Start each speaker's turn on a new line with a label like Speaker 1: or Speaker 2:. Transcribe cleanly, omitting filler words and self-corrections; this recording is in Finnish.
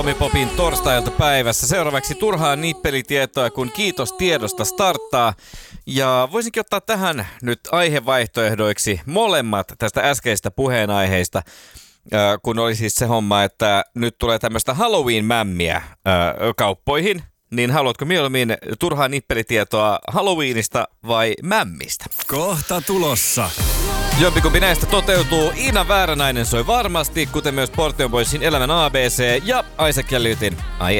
Speaker 1: Popin torstailta päivässä. Seuraavaksi turhaa nippelitietoa, kun Kiitos tiedosta starttaa. Ja voisinkin ottaa tähän nyt aihevaihtoehdoiksi molemmat tästä äskeistä puheenaiheista, kun oli siis se homma, että nyt tulee tämmöistä Halloween-mämmiä kauppoihin. Niin haluatko mieluummin turhaa nippelitietoa Halloweenista vai mämmistä?
Speaker 2: Kohta tulossa.
Speaker 1: Jompikumpi näistä toteutuu. Iina Vääränäinen soi varmasti, kuten myös Portion Boysin Elämän ABC ja Isaac ja Lytin Ai